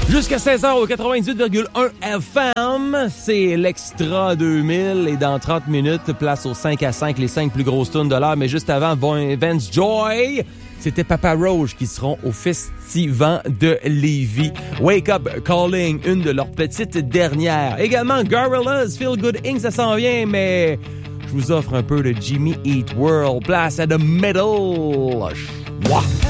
Jusqu'à 16h au 98,1 FM, c'est l'Extra 2000 et dans 30 minutes, place aux 5 à 5, les 5 plus grosses tunes de l'heure. Mais juste avant, Vance Joy, c'était Papa Roach qui seront au Festivant de Lévis. Wake Up Calling, une de leurs petites dernières. Également, Gorillaz, Feel Good Inc., ça s'en vient, mais je vous offre un peu de Jimmy Eat World. Place à The Middle. Wow.